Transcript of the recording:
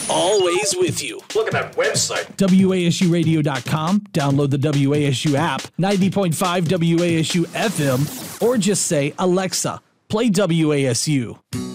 always with you. Look at that website. WASUradio.com. Download the WASU app, 90.5 WASU FM, or just say, Alexa, play WASU.